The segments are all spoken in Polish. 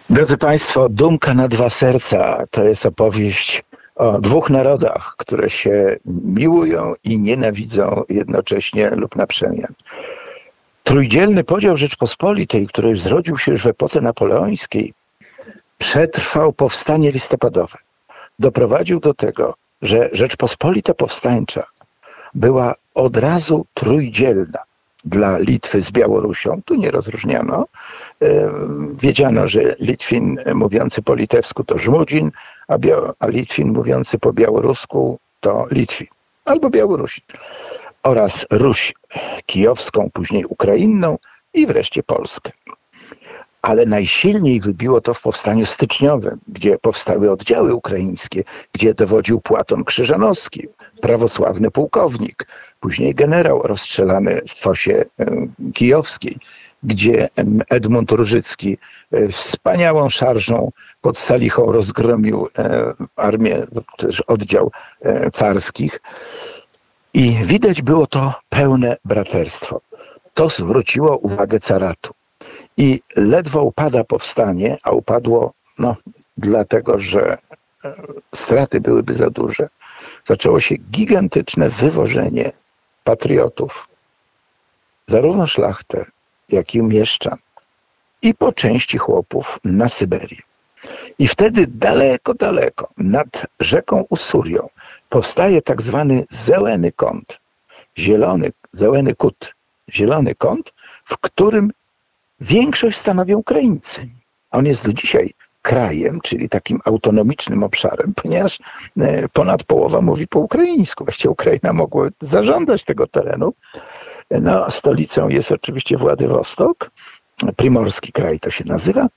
Drodzy Państwo, Dumka na dwa serca to jest opowieść o dwóch narodach, które się miłują i nienawidzą jednocześnie lub na przemian. Trójdzielny podział Rzeczpospolitej, który zrodził się już w epoce napoleońskiej, przetrwał powstanie listopadowe. Doprowadził do tego, że Rzeczpospolita powstańcza była od razu trójdzielna. Dla Litwy z Białorusią, tu nie rozróżniano. Wiedziano, że Litwin mówiący po litewsku to Żmudzin, a Litwin mówiący po białorusku to Litwin albo Białorusin. Oraz Ruś kijowską, później ukrainną i wreszcie Polskę. Ale najsilniej wybiło to w powstaniu styczniowym, gdzie powstały oddziały ukraińskie, gdzie dowodził Płaton Krzyżanowski, prawosławny pułkownik, później generał rozstrzelany w fosie kijowskiej, gdzie Edmund Różycki wspaniałą szarżą pod Salichą rozgromił armię, też oddział carskich. I widać było to pełne braterstwo. To zwróciło uwagę caratu. I ledwo upada powstanie, a upadło dlatego, że straty byłyby za duże, zaczęło się gigantyczne wywożenie patriotów, zarówno szlachtę, jak i mieszczan, i po części chłopów na Syberię. I wtedy daleko, daleko nad rzeką Usurią powstaje tak zwany Zełenny Kąt, Zełenny Kut, zielony kąt, w którym większość stanowią Ukraińcy. On jest do dzisiaj krajem, czyli takim autonomicznym obszarem, ponieważ ponad połowa mówi po ukraińsku. Właściwie Ukraina mogła zażądać tego terenu. No, stolicą jest oczywiście Władywostok, Primorski kraj to się nazywa.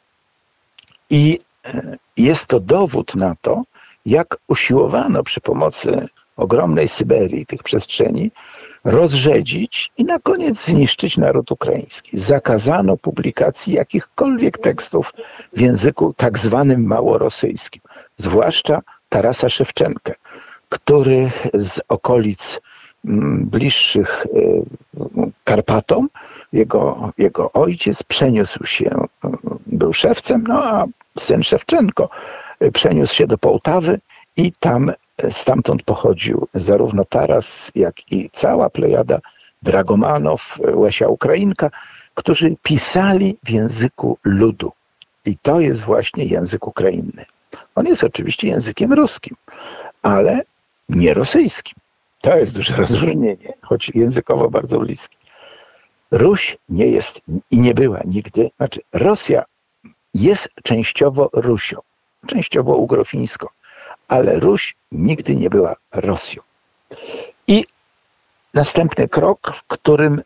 I jest to dowód na to, jak usiłowano przy pomocy ogromnej Syberii, tych przestrzeni, rozrzedzić i na koniec zniszczyć naród ukraiński. Zakazano publikacji jakichkolwiek tekstów w języku tak zwanym małorosyjskim, zwłaszcza Tarasa Szewczenkę, który z okolic bliższych Karpatom, jego ojciec przeniósł się, był szewcem, a syn Szewczenko przeniósł się do Połtawy i stamtąd pochodził zarówno Taras, jak i cała plejada Dragomanów, Łesia Ukrainka, którzy pisali w języku ludu. I to jest właśnie język ukrainny. On jest oczywiście językiem ruskim, ale nie rosyjskim. To jest duże rozróżnienie, choć językowo bardzo bliskie. Ruś nie jest i nie była nigdy, Rosja jest częściowo Rusią, częściowo ugrofińską, ale Ruś nigdy nie była Rosją. I następny krok, w którym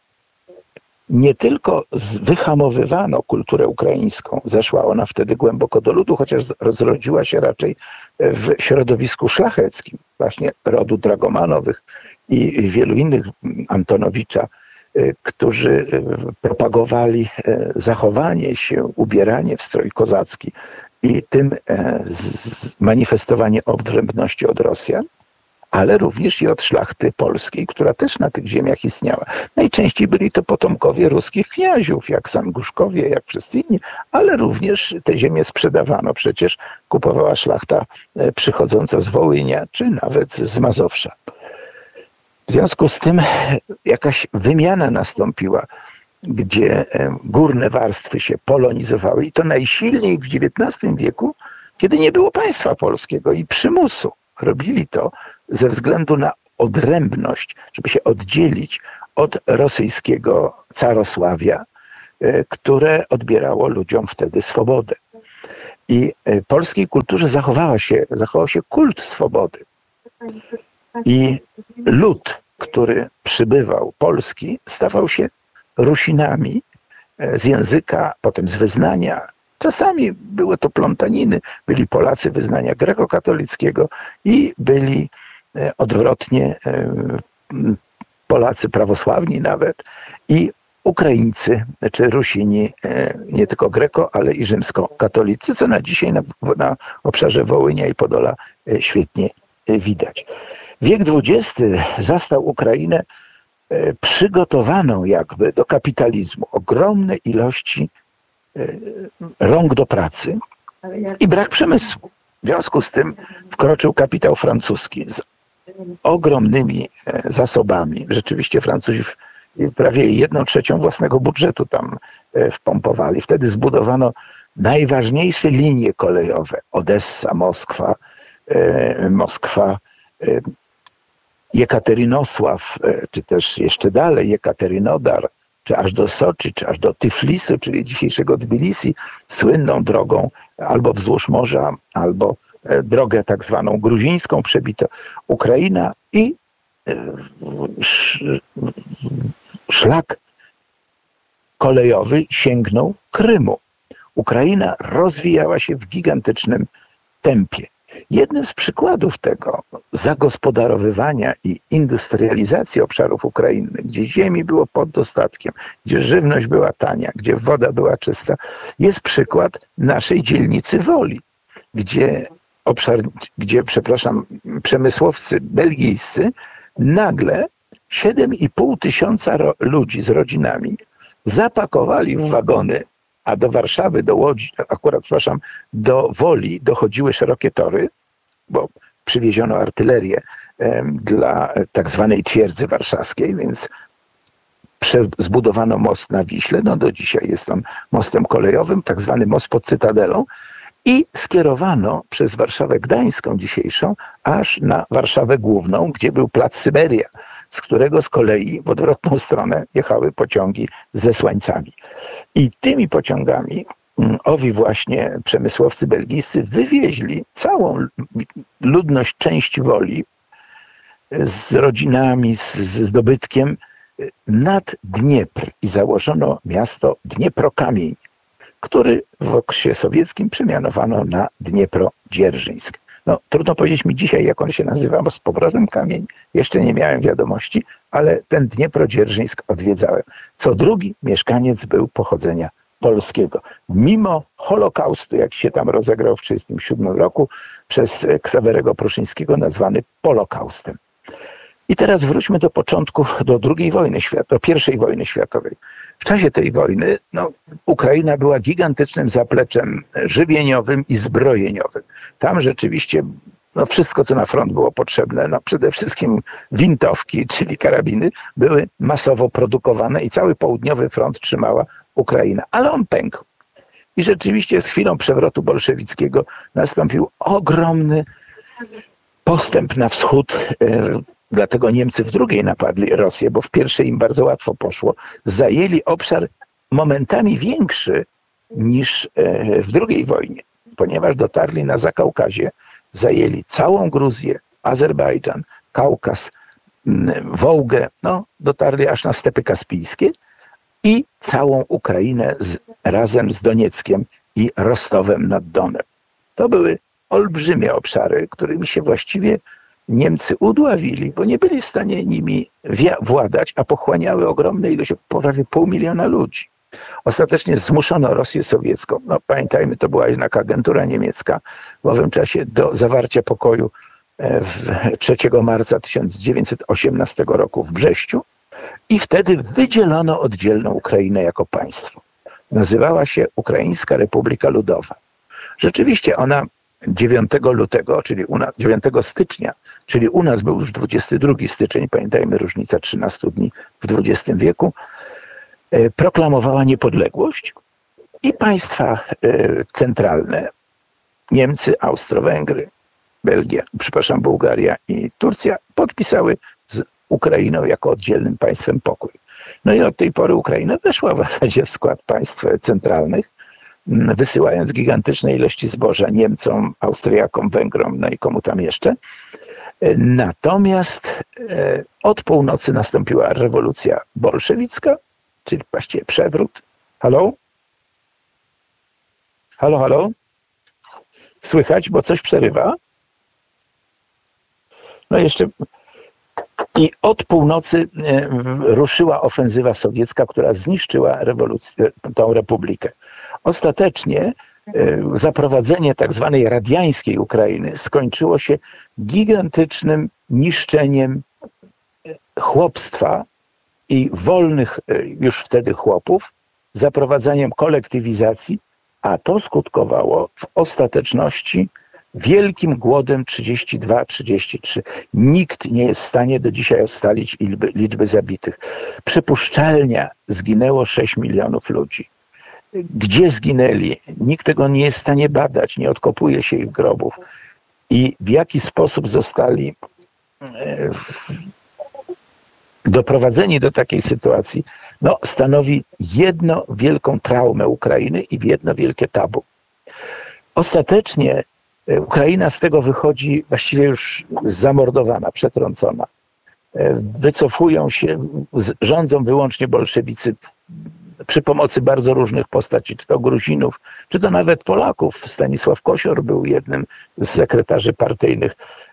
nie tylko wyhamowywano kulturę ukraińską, zeszła ona wtedy głęboko do ludu, chociaż zrodziła się raczej w środowisku szlacheckim, właśnie rodu Dragomanowych i wielu innych, Antonowicza, którzy propagowali zachowanie się, ubieranie w strój kozacki i tym manifestowanie odrębności od Rosjan, ale również i od szlachty polskiej, która też na tych ziemiach istniała. Najczęściej byli to potomkowie ruskich kniaziów, jak Sanguszkowie, jak wszyscy inni, ale również te ziemie sprzedawano. Przecież kupowała szlachta przychodząca z Wołynia, czy nawet z Mazowsza. W związku z tym jakaś wymiana nastąpiła, gdzie górne warstwy się polonizowały i to najsilniej w XIX wieku, kiedy nie było państwa polskiego i przymusu. Robili to ze względu na odrębność, żeby się oddzielić od rosyjskiego carosławia, które odbierało ludziom wtedy swobodę. I polskiej kulturze zachował się kult swobody. I lud, który przybywał polski, stawał się Rusinami z języka, potem z wyznania. Czasami były to plątaniny, byli Polacy wyznania grekokatolickiego i byli odwrotnie Polacy prawosławni nawet i Ukraińcy, czy Rusini, nie tylko greko, ale i rzymskokatolicy, co na dzisiaj na obszarze Wołynia i Podola świetnie widać. Wiek XX zastał Ukrainę przygotowaną jakby do kapitalizmu. Ogromne ilości rąk do pracy i brak przemysłu. W związku z tym wkroczył kapitał francuski z ogromnymi zasobami. Rzeczywiście Francuzi prawie 1/3 własnego budżetu tam wpompowali. Wtedy zbudowano najważniejsze linie kolejowe. Odessa, Moskwa, Jekaterynosław, czy też jeszcze dalej Jekaterynodar, czy aż do Soczi, czy aż do Tyflisu, czyli dzisiejszego Tbilisi, słynną drogą albo wzdłuż morza, albo drogę tak zwaną gruzińską przebito. Ukraina i szlak kolejowy sięgnął Krymu. Ukraina rozwijała się w gigantycznym tempie. Jednym z przykładów tego zagospodarowywania i industrializacji obszarów Ukrainy, gdzie ziemi było pod dostatkiem, gdzie żywność była tania, gdzie woda była czysta, jest przykład naszej dzielnicy Woli, gdzie przemysłowcy belgijscy nagle 7,5 tysiąca ludzi z rodzinami zapakowali w wagony, a do Warszawy, do Łodzi, do Woli dochodziły szerokie tory, bo przywieziono artylerię dla tak zwanej twierdzy warszawskiej, więc zbudowano most na Wiśle, no do dzisiaj jest on mostem kolejowym, tak zwany most pod Cytadelą, i skierowano przez Warszawę Gdańską dzisiejszą aż na Warszawę Główną, gdzie był plac Syberia, z którego z kolei w odwrotną stronę jechały pociągi z zesłańcami. I tymi pociągami owi właśnie przemysłowcy belgijscy wywieźli całą ludność części Woli z rodzinami, z dobytkiem nad Dniepr i założono miasto Dnieprokamień, który w okresie sowieckim przemianowano na Dniepro-Dzierżyńsk. No, trudno powiedzieć mi dzisiaj, jak on się nazywa, bo z powrotem kamień jeszcze nie miałem wiadomości, ale ten Dniepro-Dzierżyńsk odwiedzałem. Co drugi mieszkaniec był pochodzenia polskiego. Mimo Holokaustu, jak się tam rozegrał w 1937 roku przez Ksawerego Pruszyńskiego, nazwany Polokaustem. I teraz wróćmy do początków, do II wojny światowej, do I wojny światowej. W czasie tej wojny Ukraina była gigantycznym zapleczem żywieniowym i zbrojeniowym. Tam rzeczywiście wszystko, co na front było potrzebne, przede wszystkim wintowki, czyli karabiny, były masowo produkowane i cały południowy front trzymała Ukraina. Ale on pękł. I rzeczywiście z chwilą przewrotu bolszewickiego nastąpił ogromny postęp na wschód. Dlatego Niemcy w drugiej napadli Rosję, bo w pierwszej im bardzo łatwo poszło. Zajęli obszar momentami większy niż w drugiej wojnie, ponieważ dotarli na Zakaukazie, zajęli całą Gruzję, Azerbejdżan, Kaukaz, Wołgę, dotarli aż na Stepy Kaspijskie i całą Ukrainę razem z Donieckiem i Rostowem nad Donem. To były olbrzymie obszary, którymi się właściwie Niemcy udławili, bo nie byli w stanie nimi władać, a pochłaniały ogromne ilości, prawie 500 000 ludzi. Ostatecznie zmuszono Rosję sowiecką, pamiętajmy, to była jednak agentura niemiecka, w owym czasie do zawarcia pokoju 3 marca 1918 roku w Brześciu i wtedy wydzielono oddzielną Ukrainę jako państwo. Nazywała się Ukraińska Republika Ludowa. Rzeczywiście ona 9 lutego, czyli 9 stycznia, czyli u nas był już 22 styczeń, pamiętajmy, różnica 13 dni w XX wieku, proklamowała niepodległość i państwa centralne, Niemcy, Austro-Węgry, Bułgaria i Turcja podpisały z Ukrainą jako oddzielnym państwem pokój. No i od tej pory Ukraina weszła w zasadzie w skład państw centralnych, wysyłając gigantyczne ilości zboża Niemcom, Austriakom, Węgrom, no i komu tam jeszcze. Natomiast od północy nastąpiła rewolucja bolszewicka, czyli właściwie przewrót. Halo? Halo, halo? Słychać, bo coś przerywa? No jeszcze... I od północy ruszyła ofensywa sowiecka, która zniszczyła tą republikę. Ostatecznie zaprowadzenie tak zwanej radiańskiej Ukrainy skończyło się gigantycznym niszczeniem chłopstwa i wolnych już wtedy chłopów zaprowadzaniem kolektywizacji, a to skutkowało w ostateczności wielkim głodem 32-33. Nikt nie jest w stanie do dzisiaj ustalić liczby zabitych. Przypuszczalnie zginęło 6 milionów ludzi. Gdzie zginęli? Nikt tego nie jest w stanie badać, nie odkopuje się ich grobów. I w jaki sposób zostali doprowadzeni do takiej sytuacji, no, stanowi jedną wielką traumę Ukrainy i jedno wielkie tabu. Ostatecznie Ukraina z tego wychodzi właściwie już zamordowana, przetrącona. Wycofują się, rządzą wyłącznie bolszewicy przy pomocy bardzo różnych postaci, czy to Gruzinów, czy to nawet Polaków. Stanisław Kosior był jednym z sekretarzy partyjnych,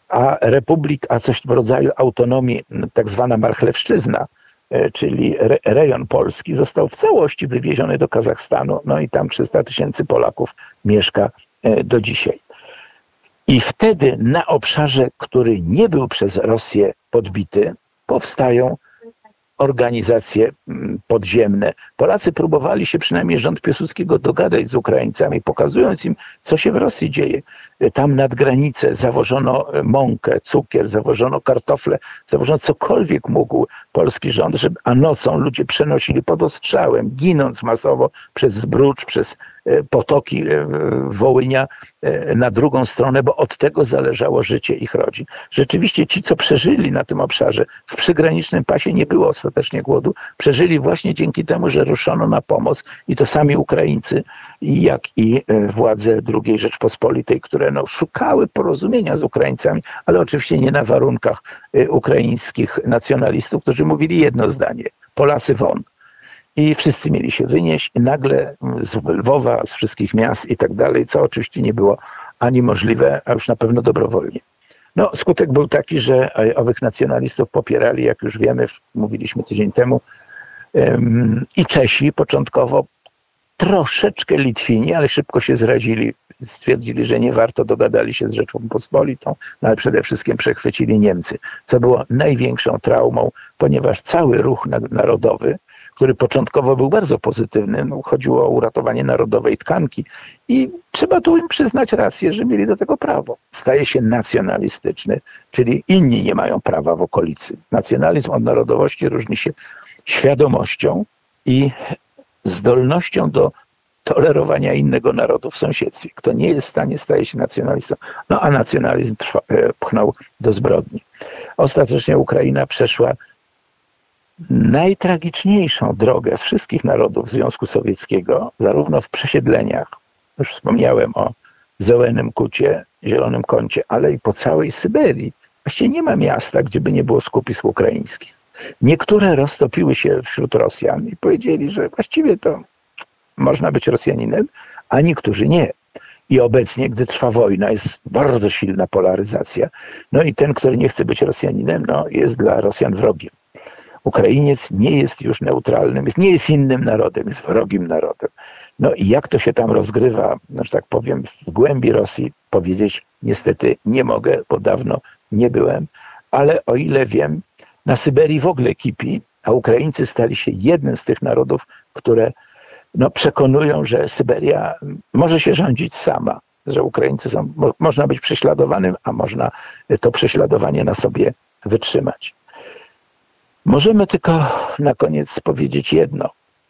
a coś w rodzaju autonomii, tak zwana Marchlewszczyzna, czyli rejon polski, został w całości wywieziony do Kazachstanu, no i tam 300 000 Polaków mieszka do dzisiaj. I wtedy na obszarze, który nie był przez Rosję podbity, powstają organizacje podziemne. Polacy próbowali się, przynajmniej rząd Piłsudskiego, dogadać z Ukraińcami, pokazując im, co się w Rosji dzieje. Tam nad granicę zawożono mąkę, cukier, zawożono kartofle, zawożono cokolwiek mógł polski rząd, a nocą ludzie przenosili pod ostrzałem, ginąc masowo przez Zbrucz, przez potoki Wołynia na drugą stronę, bo od tego zależało życie ich rodzin. Rzeczywiście ci, co przeżyli na tym obszarze, w przygranicznym pasie nie było ostatecznie głodu, przeżyli właśnie dzięki temu, że ruszono na pomoc i to sami Ukraińcy, jak i władze II Rzeczpospolitej, które szukały porozumienia z Ukraińcami, ale oczywiście nie na warunkach ukraińskich nacjonalistów, którzy mówili jedno zdanie: Polacy won. I wszyscy mieli się wynieść i nagle z Lwowa, z wszystkich miast i tak dalej, co oczywiście nie było ani możliwe, a już na pewno dobrowolnie. No, skutek był taki, że owych nacjonalistów popierali, jak już wiemy, mówiliśmy tydzień temu, i Czesi początkowo, troszeczkę Litwini, ale szybko się zrazili, stwierdzili, że nie warto, dogadali się z Rzecząpospolitą, no ale przede wszystkim przechwycili Niemcy, co było największą traumą, ponieważ cały ruch narodowy, który początkowo był bardzo pozytywny, chodziło o uratowanie narodowej tkanki i trzeba tu im przyznać rację, że mieli do tego prawo. Staje się nacjonalistyczny, czyli inni nie mają prawa w okolicy. Nacjonalizm od narodowości różni się świadomością i zdolnością do tolerowania innego narodu w sąsiedztwie. Kto nie jest w stanie, staje się nacjonalistą. No a nacjonalizm pchnął do zbrodni. Ostatecznie Ukraina przeszła najtragiczniejszą drogę z wszystkich narodów Związku Sowieckiego, zarówno w przesiedleniach, już wspomniałem o Zełennym Kucie, Zielonym Kącie, ale i po całej Syberii. Właściwie nie ma miasta, gdzie by nie było skupisk ukraińskich. Niektóre roztopiły się wśród Rosjan i powiedzieli, że właściwie to można być Rosjaninem, a niektórzy nie. I obecnie, gdy trwa wojna, jest bardzo silna polaryzacja. No i ten, który nie chce być Rosjaninem, jest dla Rosjan wrogiem. Ukrainiec nie jest już neutralnym, nie jest innym narodem, jest wrogim narodem. No i jak to się tam rozgrywa, że tak powiem, w głębi Rosji, powiedzieć niestety nie mogę, bo dawno nie byłem, ale o ile wiem, na Syberii w ogóle kipi, a Ukraińcy stali się jednym z tych narodów, które przekonują, że Syberia może się rządzić sama, że Ukraińcy można być prześladowanym, a można to prześladowanie na sobie wytrzymać. Możemy tylko na koniec powiedzieć jedno.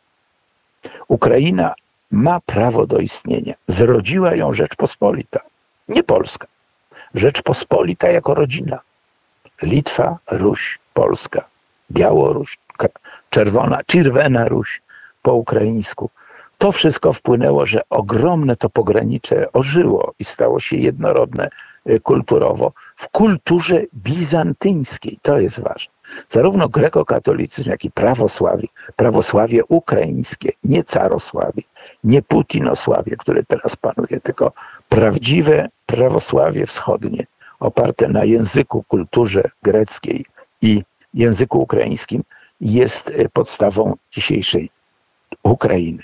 Ukraina ma prawo do istnienia. Zrodziła ją Rzeczpospolita, nie Polska. Rzeczpospolita jako rodzina. Litwa, Ruś, Polska, Białoruś, Czerwona Ruś po ukraińsku. To wszystko wpłynęło, że ogromne to pogranicze ożyło i stało się jednorodne kulturowo w kulturze bizantyńskiej. To jest ważne. Zarówno grekokatolicyzm, jak i prawosławie ukraińskie, nie carosławie, nie putinosławie, które teraz panuje, tylko prawdziwe prawosławie wschodnie, oparte na języku, kulturze greckiej i języku ukraińskim, jest podstawą dzisiejszej Ukrainy.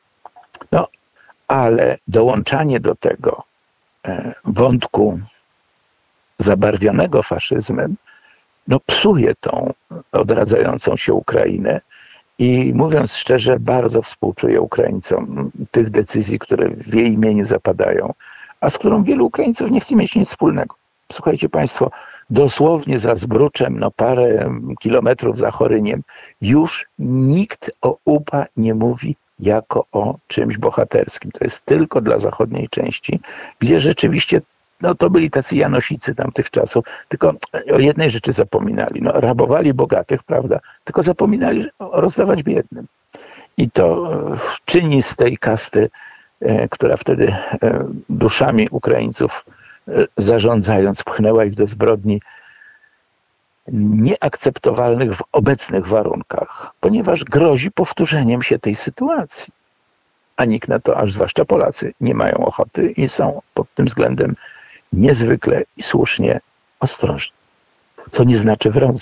Ale dołączanie do tego wątku zabarwionego faszyzmem psuje tą odradzającą się Ukrainę I mówiąc szczerze, bardzo współczuję Ukraińcom tych decyzji, które w jej imieniu zapadają, a z którą wielu Ukraińców nie chce mieć nic wspólnego. Słuchajcie Państwo, dosłownie za Zbruczem, parę kilometrów za Choryniem, już nikt o UPA nie mówi jako o czymś bohaterskim. To jest tylko dla zachodniej części, gdzie rzeczywiście to byli tacy janosicy tamtych czasów, tylko o jednej rzeczy zapominali. Rabowali bogatych, prawda, tylko zapominali rozdawać biednym. I to czyni z tej kasty, która wtedy duszami Ukraińców zarządzając pchnęła ich do zbrodni, nieakceptowalnych w obecnych warunkach, ponieważ grozi powtórzeniem się tej sytuacji. A nikt na to, aż zwłaszcza Polacy, nie mają ochoty i są pod tym względem niezwykle i słusznie ostrożni. Co nie znaczy wrodzy.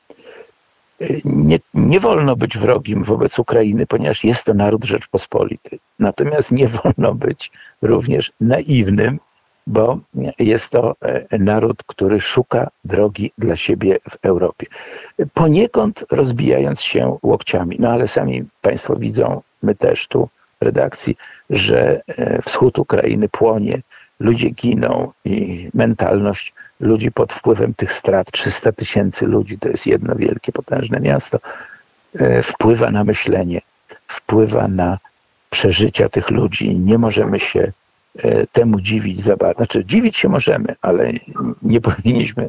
Nie wolno być wrogim wobec Ukrainy, ponieważ jest to naród Rzeczpospolitej. Natomiast nie wolno być również naiwnym, bo jest to naród, który szuka drogi dla siebie w Europie. Poniekąd rozbijając się łokciami. Ale sami Państwo widzą, my też tu w redakcji, że wschód Ukrainy płonie, ludzie giną i mentalność ludzi pod wpływem tych strat, 300 000 ludzi, to jest jedno wielkie, potężne miasto, wpływa na myślenie, wpływa na przeżycia tych ludzi. Nie możemy się temu dziwić za bardzo. Znaczy, dziwić się możemy, ale nie powinniśmy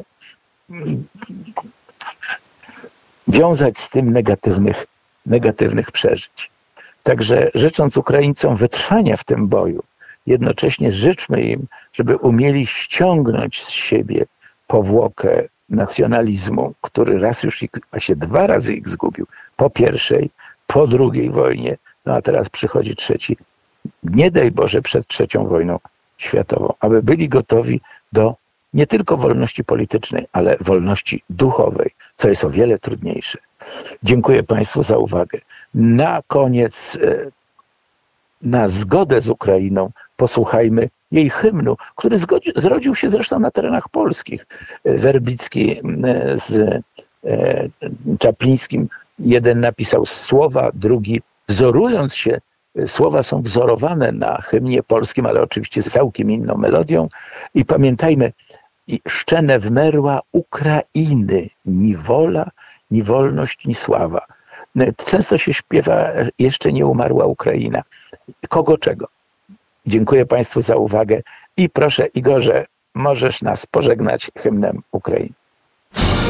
wiązać z tym negatywnych przeżyć. Także życząc Ukraińcom wytrwania w tym boju, jednocześnie życzmy im, żeby umieli ściągnąć z siebie powłokę nacjonalizmu, który raz już właśnie 2 razy ich zgubił. Po pierwszej, po drugiej wojnie, a teraz przychodzi trzeci. Nie daj Boże przed III wojną światową, aby byli gotowi do nie tylko wolności politycznej, ale wolności duchowej, co jest o wiele trudniejsze. Dziękuję Państwu za uwagę. Na koniec, na zgodę z Ukrainą, posłuchajmy jej hymnu, który zrodził się zresztą na terenach polskich. Werbicki z Czaplińskim, jeden napisał słowa, drugi wzorując się, słowa są wzorowane na hymnie polskim, ale oczywiście z całkiem inną melodią. I pamiętajmy, szczene wmerła Ukrainy, ni wola, ni wolność, ni sława. Często się śpiewa, jeszcze nie umarła Ukraina. Kogo czego? Dziękuję Państwu za uwagę i proszę Igorze, możesz nas pożegnać hymnem Ukrainy.